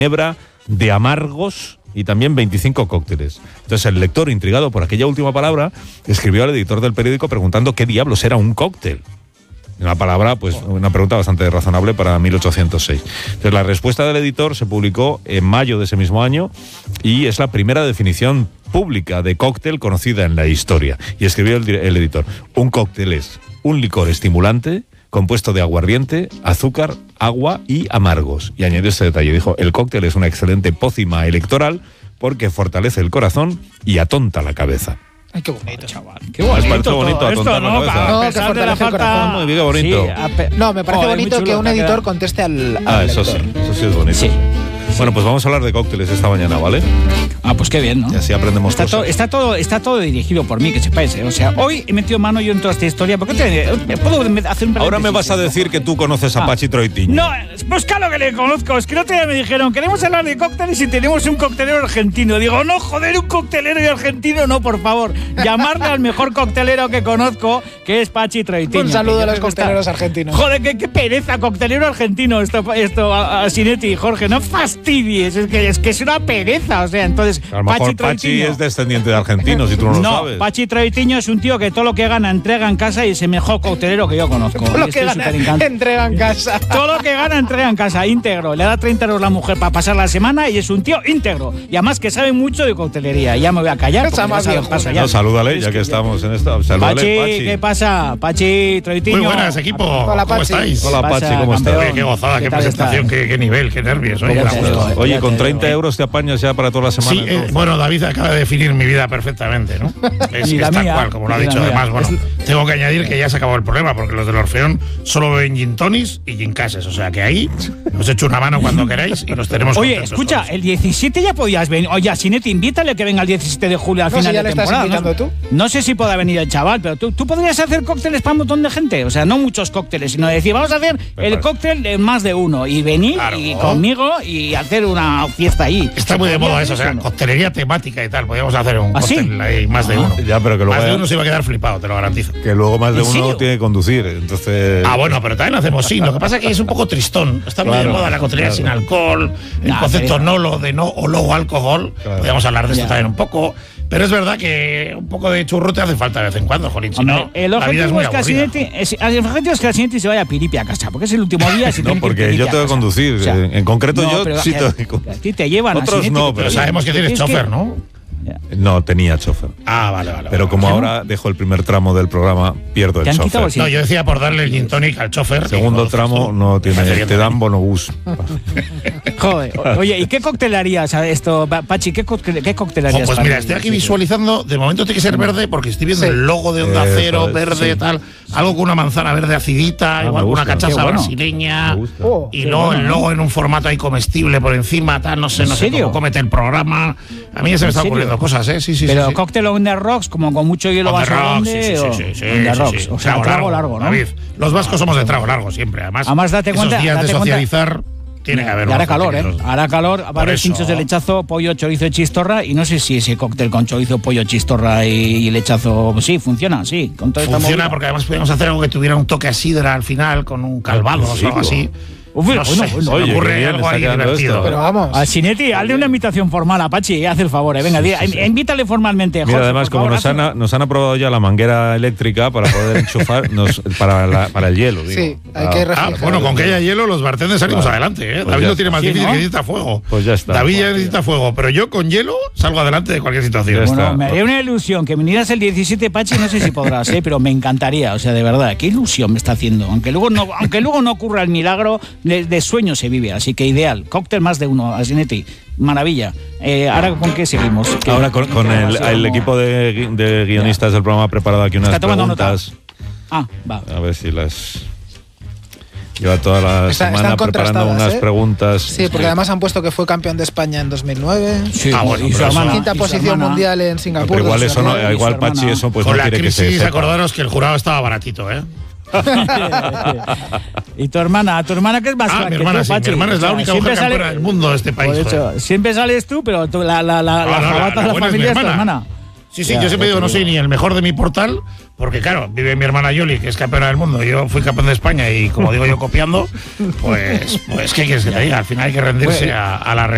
ginebra, de amargos y también 25 cócteles. Entonces el lector, intrigado por aquella última palabra, escribió al editor del periódico preguntando qué diablos era un cóctel. Una palabra, pues una pregunta bastante razonable para 1806. Entonces la respuesta del editor se publicó en mayo de ese mismo año y es la primera definición pública de cóctel conocida en la historia. Y escribió el editor: un cóctel es un licor estimulante compuesto de aguardiente, azúcar, agua y amargos. Y añadió este detalle, dijo: el cóctel es una excelente pócima electoral porque fortalece el corazón y atonta la cabeza. Ay, qué bonito, chaval. Qué bonito. ¿Os parece bonito atontar la cabeza? No, que fortalece el corazón. Muy bien, qué bonito. Sí, no, me parece bonito que un editor conteste al eso lector. eso sí es bonito. Sí. Bueno, pues vamos a hablar de cócteles esta mañana, ¿vale? Ah, pues qué bien, ¿no? Y así aprendemos cosas. Está todo dirigido por mí, que sepáis, ¿eh? O sea, hoy he metido mano yo en toda esta historia. ¿Por qué puedo hacer un Ahora me vas a decir que tú conoces a Pachi Troitiño. No, pues claro que le conozco. Es que el otro día me dijeron, queremos hablar de cócteles y tenemos un coctelero argentino. Digo, no, joder, un coctelero y argentino, no, por favor. Llamarle al mejor coctelero que conozco, que es Pachi Troitiño. Un saludo a los cocteleros argentinos. Joder, qué pereza, coctelero argentino. Esto a Sinetti y Jorge, no fastidies. Es que es una pereza, o sea, entonces A lo mejor Pachi es descendiente de argentinos y tú no lo sabes. Pachi Troitiño es un tío que todo lo que gana entrega en casa y es el mejor coctelero que yo conozco. Todo lo que gana entrega en casa. Todo lo que gana entrega en casa, íntegro. Le da 30 euros la mujer para pasar la semana y es un tío íntegro. Y además que sabe mucho de coctelería. Ya me voy a callar porque más ya paso ya. No, salúdale, ya que estamos en esto. Salúdale, Pachi, ¿qué pasa? Pachi Troitiño. Muy buenas, equipo. Hola, ¿Cómo Pachi. estáis? Hola, Pachi, ¿cómo estás? Oye, qué gozada, qué presentación, qué nivel, qué nervios. Oye, Oye, con 30 euros te apañas ya para toda la semana. Sí, bueno, David acaba de definir mi vida perfectamente, ¿no? Es que es tal cual, como lo ha dicho. Además, bueno, tengo que añadir que ya se acabó el problema, porque los del Orfeón solo beben gin tonis y gin cases. O sea que ahí os echo una mano cuando queráis y los tenemos Oye, contentos escucha, todos. el 17 ya podías venir. Oye, Sinetti, invítale que venga el 17 de julio al No, final si ya de le estás temporada. invitando tú. No sé si podrá venir el chaval, pero tú podrías hacer cócteles para un montón de gente. O sea, no muchos cócteles, sino decir, vamos a hacer el cóctel de más de uno y venir y conmigo y hacer una fiesta ahí. Está muy de moda eso, o sea, coctelería temática y tal. Podríamos hacer un cóctel ahí, más de uno. Ya, pero que luego Más de uno se iba a quedar flipado, te lo garantizo. Que luego más de ¿En uno serio? tiene que conducir, entonces... Ah, bueno, pero también lo hacemos sin. Lo que pasa es que es un poco tristón. Está muy de moda la coctelería sin alcohol, el concepto nolo de no o low alcohol. Podríamos hablar de esto también un poco. Pero es verdad que un poco de churro te hace falta de vez en cuando, jolín. Si no, el la vida es objetivo muy es que aburrida. el objetivo es que Sinetti se vaya a Piripi a casa, porque es el último día. No, porque yo tengo que conducir. En concreto yo sí tengo que A conducir. ti te llevan Otros a Sinetti, no, que Pero te sabemos que tienes es que- chofer, ¿no? No, tenía chofer. Ah, vale. Pero como ahora dejo el primer tramo del programa, pierdo el ¿Te han quitado chofer. el No, yo decía por darle el gin tonic al chofer. Segundo tramo no tiene, te dan bonobús. Joder, oye, ¿y qué cóctel harías a esto, Pachi? ¿Qué cóctel harías? Pues para mira, el estoy aquí 17? visualizando. De momento tiene que ser verde porque estoy viendo Sí. el logo de Onda Eso Cero, es, verde, sí. tal. Algo con una manzana verde acidita, me igual con una gusta. cachaza Qué bueno. brasileña. Me gusta. Oh, Y luego el logo en un formato ahí comestible por encima, tal, no sé serio? cómo comete el programa. A mí ya se me están serio? ocurriendo cosas, ¿eh? Sí. Pero sí. cóctel on the rocks, como con mucho hielo On the vaso rocks, grande, o sí. on the rocks. O sea, trago largo, ¿no? David, los vascos somos de trago largo siempre, además. Además, date cuenta- esos días de date cuenta- socializar tiene que haber Y hará unos calor, ¿eh? coctelitos. Hará calor, va a Por haber eso. pinchos de lechazo, pollo, chorizo y chistorra. Y no sé si ese cóctel con chorizo, pollo, chistorra y lechazo, sí, funciona, sí. Con todo esta Funciona movida. porque además podríamos hacer algo que tuviera un toque a sidra al final, con un calvados o algo así. Uf, No bueno, sé, bueno. se me Oye, qué ocurre bien algo está ahí quedando divertido. esto. Pero vamos. A Sinetti, hazle una invitación formal a Pachi, haz el favor, venga, invítale formalmente. Mira, Jorge, además, por como favor, nos han aprobado ya la manguera eléctrica para poder enchufar para el hielo. Digo. Sí, hay que reflejar. Bueno, con que haya hielo, los bartenders salimos adelante. ¿eh? Pues David ya lo tiene más está. difícil, Sí, ¿no? que necesita fuego. Pues ya está. David ya necesita fuego, pero yo con hielo salgo adelante de cualquier situación. Ya está. Bueno, me haría una ilusión que vinieras el 17, Pachi, no sé si podrás, pero me encantaría, o sea, de verdad, qué ilusión me está haciendo. Aunque luego no ocurra el milagro, de sueño se vive, así que ideal. Cóctel más de uno, Sinetti, maravilla. Ahora, ¿con qué seguimos? Ahora con el equipo de guionistas del programa ha preparado aquí unas Está tomando nota. preguntas. Va. A ver si las... Lleva toda la Están semana preparando contrastadas, unas ¿eh? preguntas. Sí, porque además han puesto que fue campeón de España en 2009. Sí, bueno, y su pero hermana. Quinta y su posición hermana. mundial en Singapur. Pero igual eso no, 2009. igual su Pachi hermana. eso pues Con no la quiere que se crisis, sepa. acordaros que el jurado estaba baratito, ¿eh? Y tu hermana que es más Ah, crack mi que hermana tú, sí. Mi Pachi. hermana es la O sea, única siempre mujer campeona del mundo de este país. Por joder. eso, siempre sales tú, pero tú, la jabata de la buena es mi familia es tu hermana. hermana. Sí, Ya, yo siempre ya digo, te no soy digo. ni el mejor de mi portal, porque claro, vive mi hermana Yoli, que es campeona del mundo, yo fui campeón de España y como digo yo copiando, pues ¿qué quieres que te diga? Al final hay que rendirse a la realidad.